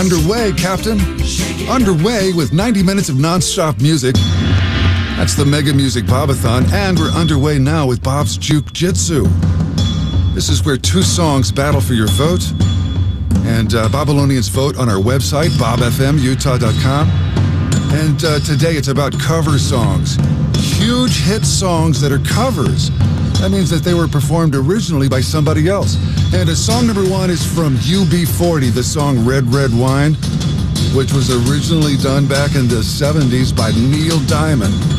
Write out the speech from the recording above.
Underway, Captain. Underway with 90 minutes of non-stop music. That's the Mega Music Bobathon, and we're underway now with Bob's Juke Jitsu. This is where two songs battle for your vote, and Babylonians vote on our website, bobfmutah.com. And today it's about cover songs. Huge hit songs that are covers. That means that they were performed originally by somebody else. And song number one is from UB40, the song Red Red Wine, which was originally done back in the 70s by Neil Diamond.